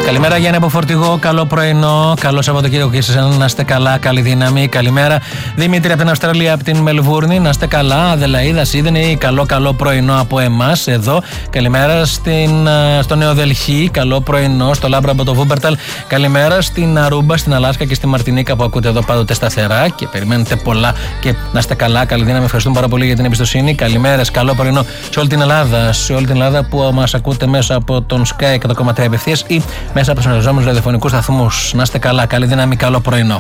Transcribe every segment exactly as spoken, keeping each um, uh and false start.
Καλημέρα Γιάννη από Φορτηγό, καλό πρωινό, καλό Σαββατοκύριακο και εσείς να είστε καλά, καλή δύναμη. Καλημέρα Δημήτρη από την Αυστραλία, από την Μελβούρνη, να είστε καλά. Αδελαίδα, Σίδνεϊ, καλό καλό πρωινό από εμάς εδώ. Καλημέρα στην, στο Νέο Δελχή, καλό πρωινό στο Λάμπρα από το Βούμπερταλ. Καλημέρα στην Αρούμπα, στην Αλάσκα και στη Μαρτινίκα που ακούτε εδώ πάντοτε σταθερά και περιμένετε πολλά και να είστε καλά, καλή δύναμη. Ευχαριστούμε πάρα πολύ για την εμπιστοσύνη. Καλημέρες, καλό πρωινό σε όλη την Ελλάδα, σε όλη την Ελλάδα που μας ακούτε μέσα από τον Sky εκατό κόμμα τρία απευθείας ή μέσα από συνεργαζόμενους ραδιοφωνικούς σταθμούς. Να είστε καλά, καλή δύναμη, καλό πρωινό.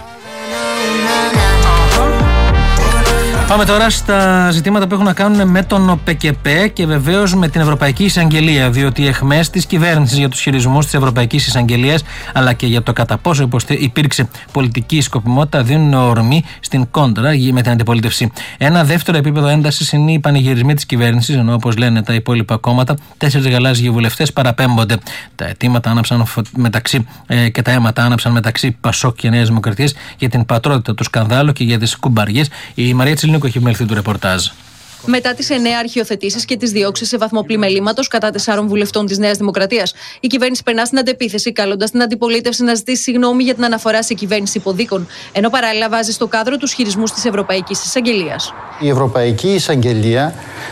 Πάμε τώρα στα ζητήματα που έχουν να κάνουν με τον ΟΠΕΚΕΠΕ και βεβαίως με την Ευρωπαϊκή Εισαγγελία. Διότι οι αιχμές της κυβέρνησης για τους χειρισμούς της Ευρωπαϊκής Εισαγγελίας αλλά και για το κατά πόσο υπήρξε πολιτική σκοπιμότητα δίνουν ορμή στην κόντρα με την αντιπολίτευση. Ένα δεύτερο επίπεδο έντασης είναι οι πανηγυρισμοί της κυβέρνησης, ενώ όπως λένε τα υπόλοιπα κόμματα, τέσσερις γαλάζιοι βουλευτές παραπέμπονται. Τα αιτήματα άναψαν μεταξύ, ε, και τα αίματα άναψαν μεταξύ Πασόκ και Νέας Δημοκρατίας για την πατρότητα του σκανδάλου και για τις κουμπαριές. Η Μαρία Τσιλνίκου έχει μελθεί του ρεπορτάζ. Μετά τις εννέα αρχιοθετήσεις και τις διώξεις σε βαθμό πλημελήματος κατά τεσσάρων βουλευτών της Νέας Δημοκρατίας, η κυβέρνηση περνά στην αντεπίθεση, καλώντας την αντιπολίτευση να ζητήσει συγγνώμη για την αναφορά σε κυβέρνηση υποδίκων, ενώ παράλληλα βάζει στο κάδρο τους χειρισμούς της Ευρωπαϊκής Εισαγγελίας. Η Ευρωπαϊκή Εισαγγελία,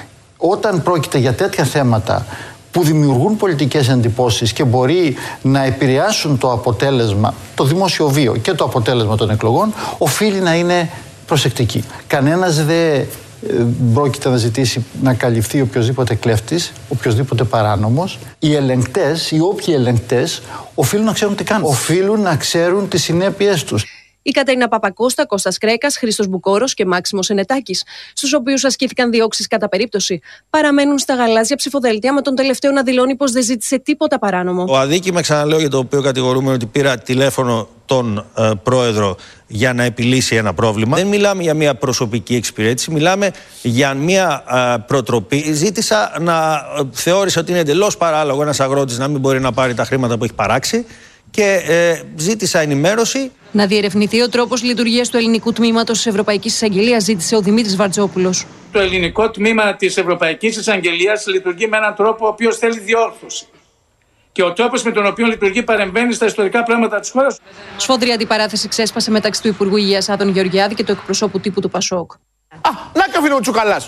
όταν πρόκειται για τέτοια θέματα που δημιουργούν πολιτικές εντυπώσεις και μπορεί να επηρεάσουν το αποτέλεσμα, το δημόσιο βίο και το αποτέλεσμα των εκλογών, οφείλει να είναι προσεκτική. Κανένας δεν πρόκειται να ζητήσει να καλυφθεί οποιοσδήποτε κλέφτης, οποιοσδήποτε παράνομος. Οι ελεγκτές, οι όποιοι ελεγκτές, οφείλουν να ξέρουν τι κάνουν. Οφείλουν να ξέρουν τις συνέπειες τους. Η Κατερίνα Παπακώστα, Κώστας Κρέκας, Χρήστος Μπουκόρος και Μάξιμος Ενετάκης, στους οποίους ασκήθηκαν διώξεις κατά περίπτωση, παραμένουν στα γαλάζια ψηφοδέλτια, με τον τελευταίο να δηλώνει πως δεν ζήτησε τίποτα παράνομο. Ο αδίκημα, ξαναλέω, για το οποίο κατηγορούμε ότι πήρα τηλέφωνο τον ε, πρόεδρο για να επιλύσει ένα πρόβλημα. Δεν μιλάμε για μια προσωπική εξυπηρέτηση, μιλάμε για μια ε, προτροπή. Ζήτησα να ε, θεώρησα ότι είναι εντελώς παράλογο ένας αγρότης να μην μπορεί να πάρει τα χρήματα που έχει παράξει και ε, ζήτησα ενημέρωση. Να διερευνηθεί ο τρόπος λειτουργίας του ελληνικού τμήματος της Ευρωπαϊκής Εισαγγελίας, ζήτησε ο Δημήτρης Βαρτζόπουλος. Το ελληνικό τμήμα της Ευρωπαϊκής Εισαγγελίας λειτουργεί με έναν τρόπο ο οποίος θέλει διόρθωση. Και ο τρόπος με τον οποίο λειτουργεί παρεμβαίνει στα ιστορικά πράγματα της χώρας. Σφόδρη αντιπαράθεση ξέσπασε μεταξύ του Υπουργού Υγείας Άδων Γεωργιάδη και του εκπροσώπου τύπου του Πασόκ. Α, να και ο φίλο Τσουκαλάς.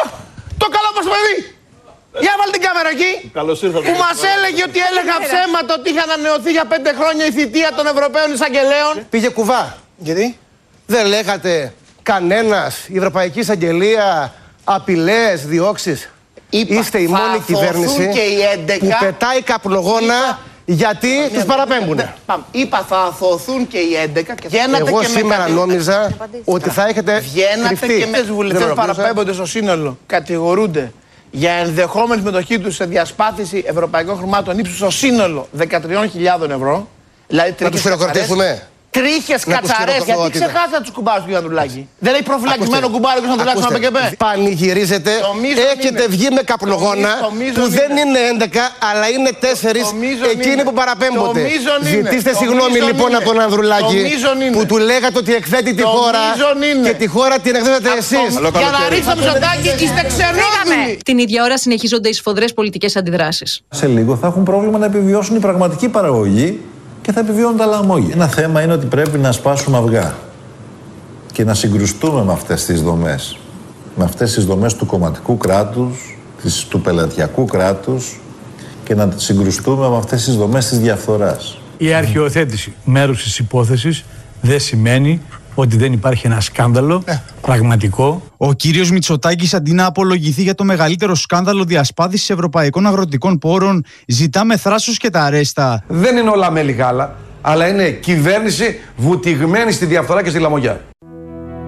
Το καλό μας παιδί. Για βάλει την κάμερα εκεί. Καλώς ήρθατε. Που μας έλεγε ότι έλεγα ψέματα ότι είχε ανανεωθεί για πέντε χρόνια η θητεία των Ευρωπαίων Εισαγγελέων. Πήγε κουβά. Γιατί? Δεν λέγατε κανένας, η Ευρωπαϊκή Εισαγγελία, απειλές, διώξεις. Είπα, είστε η μόνη κυβέρνηση και οι έντεκα, που πετάει καπνογόνα είπα, γιατί ναι, τους παραπέμπουνε. Ναι, είπα θα αθωωθούν και οι έντεκα και εγώ και σήμερα με νόμιζα ότι θα έχετε βγαίνατε κρυφτεί. Και με τους βουλευτές που παραπέμπονται στο σύνολο κατηγορούνται για ενδεχόμενη συμμετοχή τους σε διασπάθηση ευρωπαϊκών χρημάτων ύψους στο σύνολο δεκατρείς χιλιάδες ευρώ. Δηλαδή, να τους χειροκροτήσουμε. Τρίχες κατσαρές, γιατί ξεχάσατε τους κουμπάρους του Γιαννουλάκη. Δεν έχει προφυλακισμένο κουμπάρι του Γιαννουλάκη στον ΠΚΠ. Πανηγυρίζετε, έχετε βγει με καπνογόνα που δεν είναι έντεκα αλλά είναι τέσσερις εκείνοι που παραπέμπονται. Ζητήστε συγγνώμη λοιπόν από τον Ανδρουλάκη που του λέγατε ότι εκθέτει τη χώρα και τη χώρα την εκθέτετε εσείς. Για να ρίξω Μητσοτάκη είστε ξενόδουλοι. Την ίδια ώρα συνεχίζονται οι σφοδρές πολιτικές αντιδράσεις. Σε λίγο θα έχουν πρόβλημα να επιβιώσουν η πραγματική παραγωγή και θα επιβιώνουν τα λαμόγια. Ένα θέμα είναι ότι πρέπει να σπάσουμε αυγά και να συγκρουστούμε με αυτές τις δομές. Με αυτές τις δομές του κομματικού κράτους, του πελατειακού κράτους και να συγκρουστούμε με αυτές τις δομές της διαφθοράς. Η αρχιοθέτηση μέρους της υπόθεσης δεν σημαίνει ότι δεν υπάρχει ένα σκάνδαλο ε. πραγματικό. Ο κύριος Μητσοτάκης, αντί να απολογηθεί για το μεγαλύτερο σκάνδαλο διασπάθησης ευρωπαϊκών αγροτικών πόρων, ζητά με θράσος και τα αρέστα. Δεν είναι όλα μέλι γάλα, αλλά είναι κυβέρνηση βουτυγμένη στη διαφθορά και στη λαμογιά.